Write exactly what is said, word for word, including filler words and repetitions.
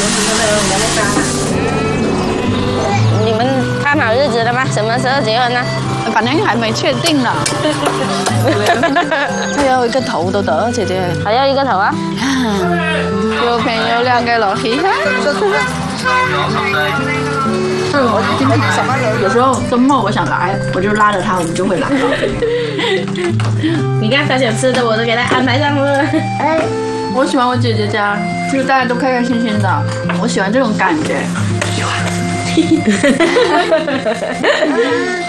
你们看好日子了吗？什么时候结婚呢？ 反正还没确定呢。还要一個頭都得，姐姐。 还要一个头啊？ 又平又靚嘅落氣。我经常有时候周末我想来，我就拉着他，我们就会来了。 你看他想吃的我都给他安排上了。 哎，我喜欢我姐姐家，就是大家都开开心心的，我喜欢这种感觉。喜欢。